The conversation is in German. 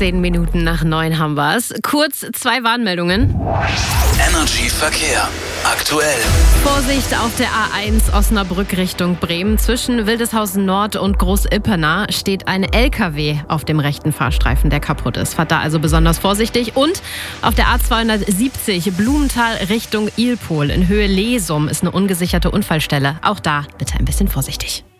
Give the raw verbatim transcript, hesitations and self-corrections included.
Zehn Minuten nach neun haben wir's. Kurz zwei Warnmeldungen. Energy Verkehr. Aktuell. Vorsicht auf der A eins Osnabrück Richtung Bremen. Zwischen Wildeshausen Nord und Groß-Ipperna steht ein L K W auf dem rechten Fahrstreifen, der kaputt ist. Fahrt da also besonders vorsichtig. Und auf der A zweihundertsiebzig Blumenthal Richtung Ilpol in Höhe Lesum ist eine ungesicherte Unfallstelle. Auch da bitte ein bisschen vorsichtig.